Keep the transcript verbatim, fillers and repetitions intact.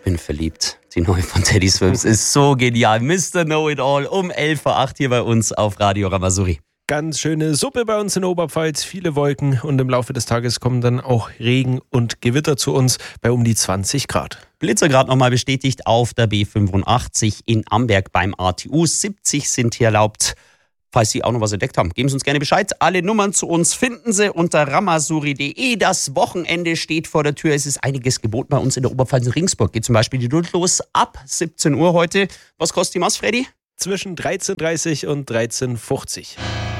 bin verliebt. Die neue von Teddy Swims ist so genial. Mister Know-It-All um elf Uhr acht hier bei uns auf Radio Rama-Suri. Ganz schöne Suppe bei uns in Oberpfalz, viele Wolken und im Laufe des Tages kommen dann auch Regen und Gewitter zu uns bei um die zwanzig Grad. Blitzer gerade nochmal bestätigt auf der B fünfundachtzig in Amberg beim A T U. siebzig sind hier erlaubt. Falls Sie auch noch was entdeckt haben, geben Sie uns gerne Bescheid. Alle Nummern zu uns finden Sie unter ramasuri punkt de. Das Wochenende steht vor der Tür. Es ist einiges geboten bei uns in der Oberpfalz. In Ringsburg geht zum Beispiel die Duld los ab siebzehn Uhr heute. Was kostet die Maß, Freddy? Zwischen dreizehn Uhr dreißig und dreizehn Uhr fünfzig.